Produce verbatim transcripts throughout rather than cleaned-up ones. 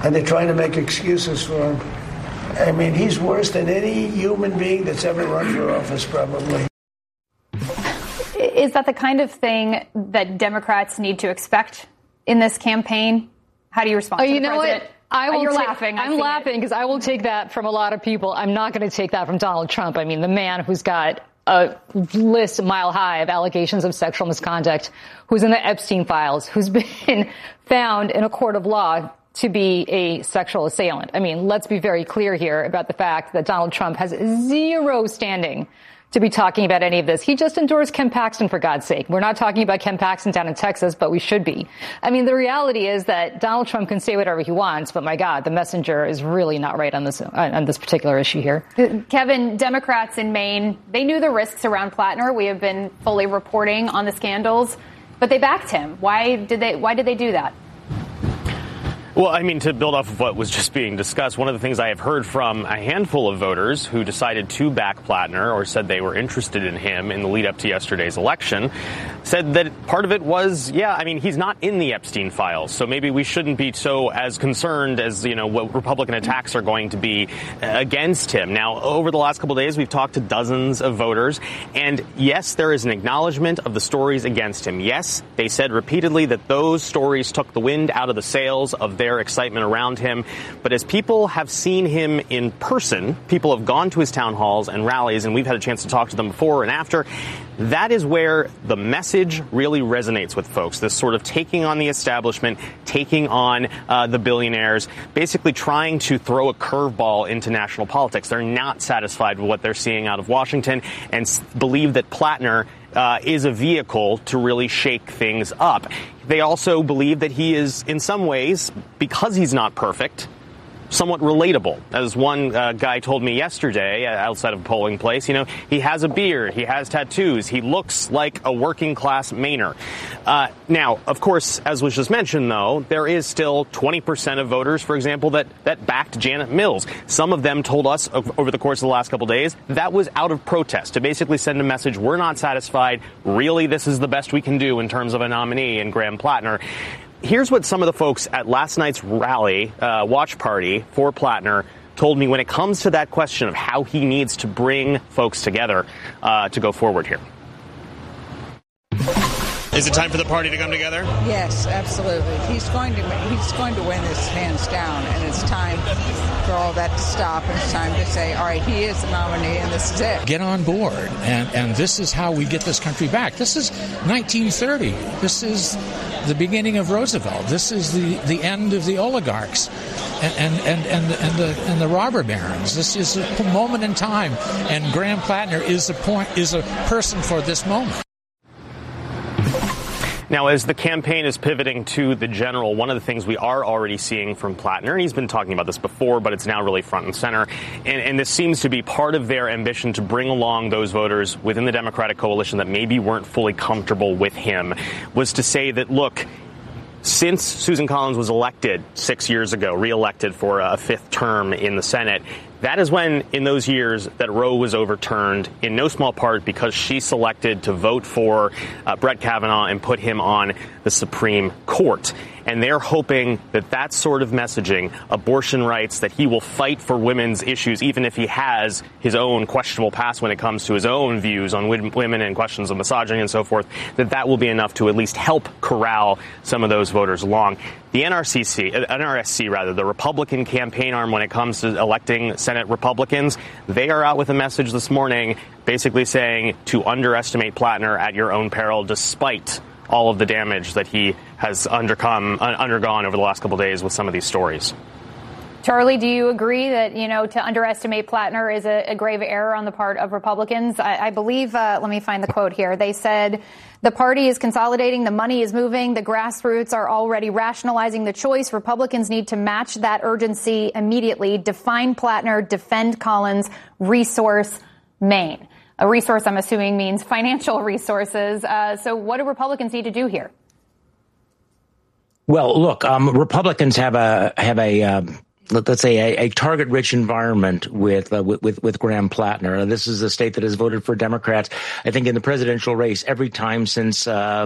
and they're trying to make excuses for him. I mean, he's worse than any human being that's ever run for office, probably. Is that the kind of thing that Democrats need to expect in this campaign? How do you respond oh, to the you know president? What? I will oh, you're take, laughing. I'm laughing because I will take that from a lot of people. I'm not going to take that from Donald Trump. I mean, the man who's got a list a mile high of allegations of sexual misconduct, who's in the Epstein files, who's been found in a court of law to be a sexual assailant. I mean, let's be very clear here about the fact that Donald Trump has zero standing to be talking about any of this. He just endorsed Ken Paxton, for God's sake. We're not talking about Ken Paxton down in Texas, but we should be. I mean, the reality is that Donald Trump can say whatever he wants, but my God, the messenger is really not right on this on this particular issue here. Kevin, Democrats in Maine, they knew the risks around Plattner. We have been fully reporting on the scandals, but they backed him. Why did they? Why did they do that? Well, I mean, to build off of what was just being discussed, one of the things I have heard from a handful of voters who decided to back Plattner or said they were interested in him in the lead up to yesterday's election said that part of it was, yeah, I mean, he's not in the Epstein files, so maybe we shouldn't be so as concerned as, you know, what Republican attacks are going to be against him. Now, over the last couple of days, we've talked to dozens of voters, and yes, there is an acknowledgement of the stories against him. Yes, they said repeatedly that those stories took the wind out of the sails of their excitement around him. But as people have seen him in person, people have gone to his town halls and rallies, and we've had a chance to talk to them before and after. That is where the message really resonates with folks. This sort of taking on the establishment, taking on uh, the billionaires, basically trying to throw a curveball into national politics. They're not satisfied with what they're seeing out of Washington and s- believe that Plattner Uh, is a vehicle to really shake things up. They also believe that he is, in some ways, because he's not perfect, somewhat relatable. As one uh, guy told me yesterday outside of a polling place, you know, he has a beard, he has tattoos, he looks like a working class Mainer. Uh, now, of course, as was just mentioned, though, there is still twenty percent of voters, for example, that, that backed Janet Mills. Some of them told us over the course of the last couple of days that was out of protest to basically send a message, we're not satisfied. Really, this is the best we can do in terms of a nominee in Graham Plattner. Here's what some of the folks at last night's rally, uh, watch party for Plattner told me when it comes to that question of how he needs to bring folks together uh, to go forward here. Is it time for the party to come together? Yes, absolutely. He's going to he's going to win this hands down, and it's time for all that to stop. And it's time to say, all right, he is the nominee, and this is it. Get on board, and, and this is how we get this country back. This is nineteen thirty. This is the beginning of Roosevelt. This is the, the end of the oligarchs and and, and, and, and, the, and the robber barons. This is a moment in time, and Graham Plattner is a point is a person for this moment. Now, as the campaign is pivoting to the general, one of the things we are already seeing from Plattner, and he's been talking about this before, but it's now really front and center, and, and this seems to be part of their ambition to bring along those voters within the Democratic coalition that maybe weren't fully comfortable with him, was to say that, look, since Susan Collins was elected six years ago, reelected for a fifth term in the Senate, that is when, in those years, that Roe was overturned, in no small part because she selected to vote for uh, Brett Kavanaugh and put him on the Supreme Court. And they're hoping that that sort of messaging, abortion rights, that he will fight for women's issues, even if he has his own questionable past when it comes to his own views on women and questions of misogyny and so forth, that that will be enough to at least help corral some of those voters along. The N R C C, N R S C rather, the Republican campaign arm when it comes to electing Senate Republicans, they are out with a message this morning basically saying to underestimate Plattner at your own peril, despite all of the damage that he has undercome, uh, undergone over the last couple of days with some of these stories. Charlie, do you agree that, you know, to underestimate Plattner is a, a grave error on the part of Republicans? I, I believe, uh, let me find the quote here. They said the party is consolidating, the money is moving, the grassroots are already rationalizing the choice. Republicans need to match that urgency immediately. Define Plattner, defend Collins, resource Maine. A resource, I'm assuming, means financial resources. Uh, so what do Republicans need to do here? Well, look, um, Republicans have a have a um, let's say a, a target-rich environment with, uh, with with with Graham Plattner. This is a state that has voted for Democrats, I think, in the presidential race every time since um,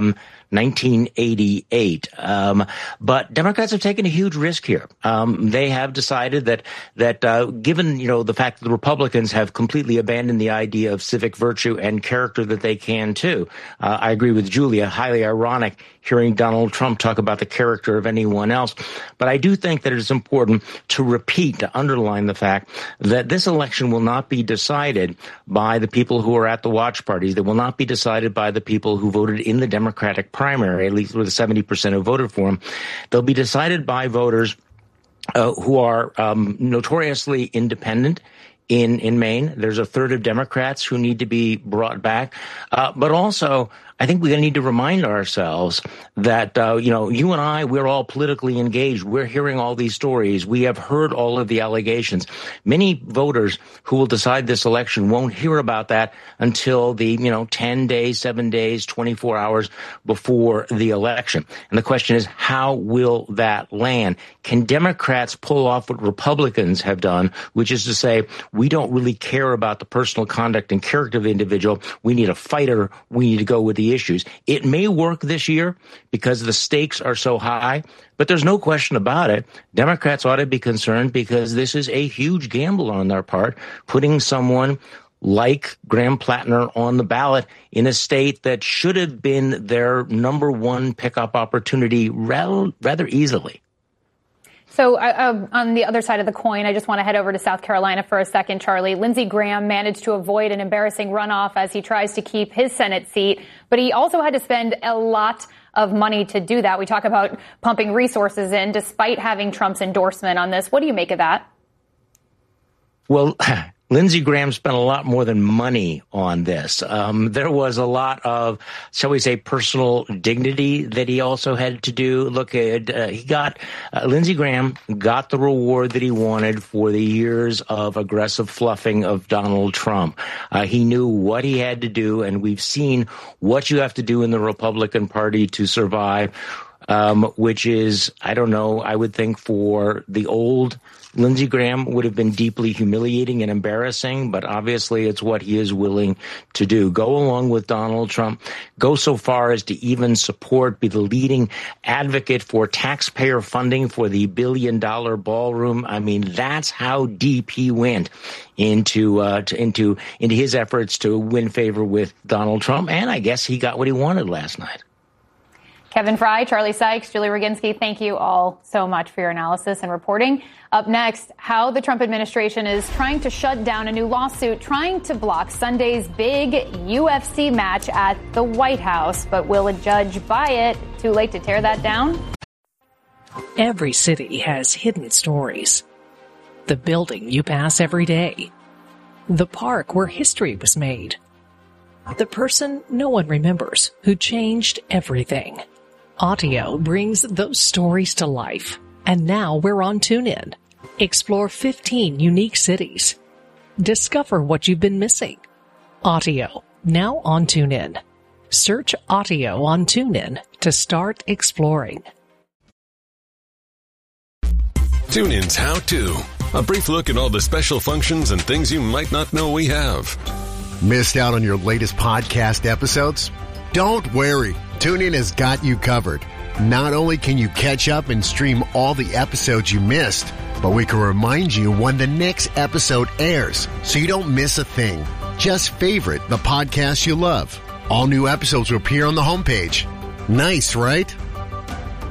nineteen eighty-eight. Um, but Democrats have taken a huge risk here. Um, they have decided that that uh, given you know the fact that the Republicans have completely abandoned the idea of civic virtue and character, that they can too. Uh, I agree with Julia. Highly ironic hearing Donald Trump talk about the character of anyone else. But I do think that it is important to repeat, to underline the fact that this election will not be decided by the people who are at the watch parties. It will not be decided by the people who voted in the Democratic primary, at least with the seventy percent who voted for him. They'll be decided by voters uh, who are um, notoriously independent. In, in Maine, there's a third of Democrats who need to be brought back. Uh, but also, I think we need to remind ourselves that, uh, you know, you and I, we're all politically engaged. We're hearing all these stories. We have heard all of the allegations. Many voters who will decide this election won't hear about that until the, you know, ten days, seven days, twenty-four hours before the election. And the question is, how will that land? Can Democrats pull off what Republicans have done, which is to say, we don't really care about the personal conduct and character of the individual. We need a fighter. We need to go with the issues. It may work this year because the stakes are so high, but there's no question about it. Democrats ought to be concerned because this is a huge gamble on their part, putting someone like Graham Plattner on the ballot in a state that should have been their number one pickup opportunity rather, rather easily. So uh, on the other side of the coin, I just want to head over to South Carolina for a second, Charlie. Lindsey Graham managed to avoid an embarrassing runoff as he tries to keep his Senate seat, but he also had to spend a lot of money to do that. We talk about pumping resources in despite having Trump's endorsement on this. What do you make of that? Well, Lindsey Graham spent a lot more than money on this. Um, there was a lot of, shall we say, personal dignity that he also had to do. Look, uh, he got, uh, Lindsey Graham got the reward that he wanted for the years of aggressive fluffing of Donald Trump. Uh, he knew what he had to do, and we've seen what you have to do in the Republican Party to survive, um, which is, I don't know, I would think for the old Lindsey Graham would have been deeply humiliating and embarrassing, but obviously it's what he is willing to do. Go along with Donald Trump, go so far as to even support, be the leading advocate for taxpayer funding for the billion dollar ballroom. I mean, that's how deep he went into, uh, to, into, into his efforts to win favor with Donald Trump. And I guess he got what he wanted last night. Kevin Fry, Charlie Sykes, Julie Roginski, thank you all so much for your analysis and reporting. Up next, how the Trump administration is trying to shut down a new lawsuit trying to block Sunday's big U F C match at the White House. But will a judge buy it? Too late to tear that down? Every city has hidden stories. The building you pass every day. The park where history was made. The person no one remembers who changed everything. Audio brings those stories to life. And now we're on TuneIn. Explore fifteen unique cities. Discover what you've been missing. Audio, now on TuneIn. Search Audio on TuneIn to start exploring. TuneIn's How To. A brief look at all the special functions and things you might not know we have. Missed out on your latest podcast episodes? Don't worry. TuneIn has got you covered. Not only can you catch up and stream all the episodes you missed, but we can remind you when the next episode airs so you don't miss a thing. Just favorite the podcast you love. All new episodes will appear on the homepage. Nice, right?